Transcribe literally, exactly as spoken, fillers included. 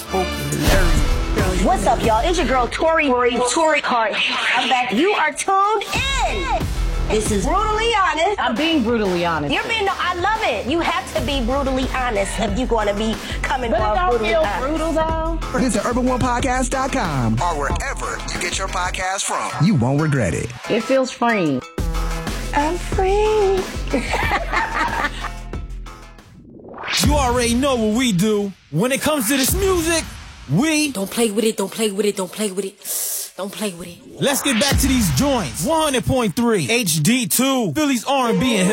spoke hilarious. What's up, y'all? It's your girl, Tori, Tori, Tori Cart. I'm back. You are tuned in. This is Brutally Honest. I'm being brutally honest. You're being, no, I love it. You have to be brutally honest if you're going to be coming But it off don't brutally feel honest. brutal, though. Visit urban one podcast dot com or wherever you get your podcast from. You won't regret it. It feels free. I'm free. You already know what we do. When it comes to this music, we... Don't play with it, don't play with it, don't play with it. Don't play with it. Let's get back to these joints. one hundred point three H D two, Philly's R and B and hip